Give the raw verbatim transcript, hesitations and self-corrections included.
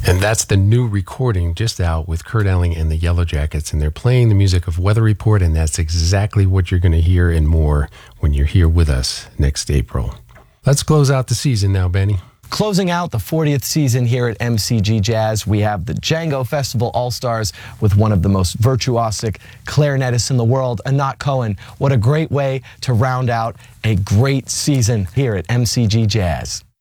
And that's the new recording just out with Kurt Elling and the Yellow Jackets, and they're playing the music of Weather Report, and that's exactly what you're going to hear and more when you're here with us next April. Let's close out the season now, Benny. Closing out the fortieth season here at M C G Jazz, we have the Django Festival All-Stars with one of the most virtuosic clarinetists in the world, Anat Cohen. What a great way to round out a great season here at M C G Jazz.